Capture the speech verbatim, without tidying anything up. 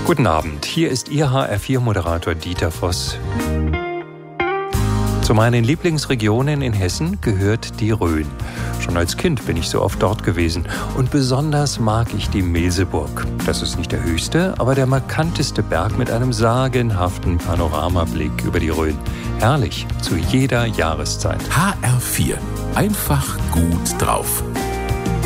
Guten Abend, hier ist Ihr H R vier Moderator Dieter Voss. Zu meinen Lieblingsregionen in Hessen gehört die Rhön. Schon als Kind bin ich so oft dort gewesen und besonders mag ich die Meseburg. Das ist nicht der höchste, aber der markanteste Berg mit einem sagenhaften Panoramablick über die Rhön. Herrlich, zu jeder Jahreszeit. H R vier. Einfach gut drauf.